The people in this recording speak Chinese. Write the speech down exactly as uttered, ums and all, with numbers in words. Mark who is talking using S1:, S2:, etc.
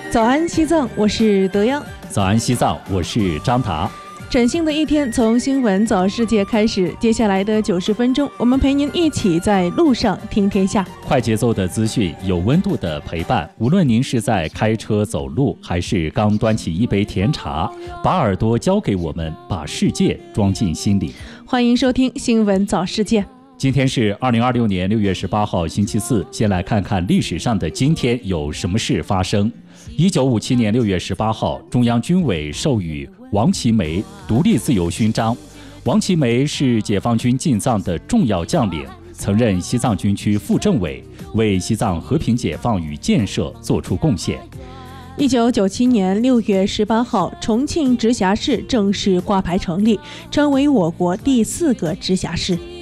S1: 早安西藏，我是德阳。
S2: 早安西藏，我是张达。
S1: 崭新的一天从新闻早世界开始，接下来的九十分钟，我们陪您一起在路上听天下。
S2: 快节奏的资讯，有温度的陪伴。无论您是在开车走路，还是刚端起一杯甜茶，把耳朵交给我们，把世界装进心里。
S1: 欢迎收听新闻早世界。
S2: 今天是二零二六年六月十八号星期四，先来看看历史上的今天有什么事发生。一九五七年六月十八号，中央军委授予王其梅独立自由勋章。王其梅是解放军进藏的重要将领，曾任西藏军区副政委，为西藏和平解放与建设作出贡献。
S1: 一九九七年六月十八号，重庆直辖市正式挂牌成立，成为我国第四个直辖市。